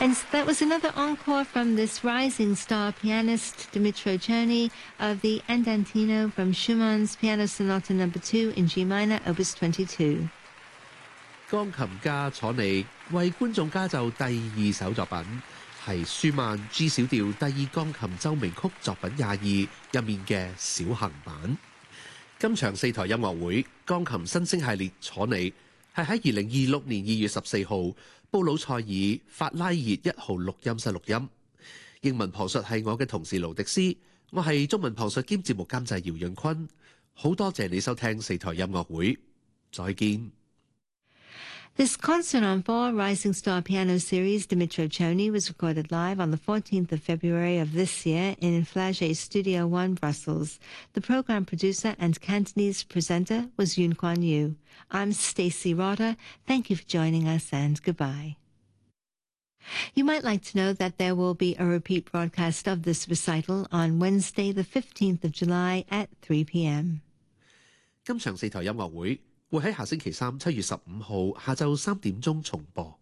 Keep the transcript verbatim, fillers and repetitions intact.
And that was another encore from this rising star pianist Dmitro Cherny of the Andantino from Schumann's Piano Sonata Number Two in G minor, Opus twenty-two。 鋼琴家楚尼為觀眾加奏第二首作品，係舒曼 G 小調第二鋼琴奏鳴曲作品廿二入面嘅小行版。今場四台音樂會鋼琴新星系列楚尼係喺二零二六年二月十四號布魯塞爾法拉熱一號錄音室錄音。英文旁述係我嘅同事盧迪斯，我係中文旁述兼節目監製姚潤坤。好多謝你收聽四台音樂會，再見。 This concert on four Rising Star Piano Series Dmitro Cherny was recorded live on the fourteenth of February of this year in Flagey Studio One, Brussels. The program producer and Cantonese presenter was Yoon Kwan Yu. I'm Stacey Rotter. Thank you for joining us and goodbye. You might like to know that there will be a repeat broadcast of this recital on Wednesday, the fifteenth of July at three p m 今場四台音樂會會喺下星期三七月十五號下晝三點鐘重播。